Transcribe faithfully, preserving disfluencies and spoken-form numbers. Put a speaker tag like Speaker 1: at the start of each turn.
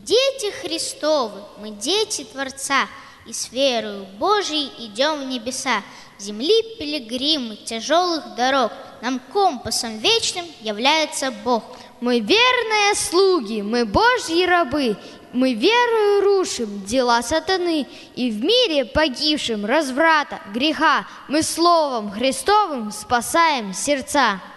Speaker 1: дети Христовы, мы дети Творца, и с верою Божией идем в небеса. Земли пилигримы тяжелых дорог, нам компасом вечным является Бог.
Speaker 2: Мы верные слуги, мы Божьи рабы, мы верою рушим дела сатаны, и в мире погибшим разврата, греха мы словом Христовым спасаем сердца.